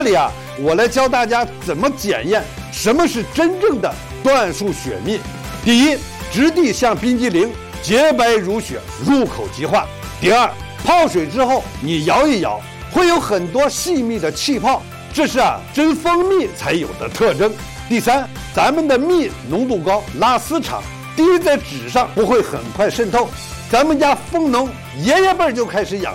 这里我来教大家怎么检验什么是真正的椴树雪蜜。第一，质地像冰激凌，洁白如雪，入口即化。第二，泡水之后你摇一摇，会有很多细密的气泡，这是真蜂蜜才有的特征。第三，咱们的蜜浓度高，拉丝长，滴在纸上不会很快渗透。咱们家蜂农爷爷辈就开始养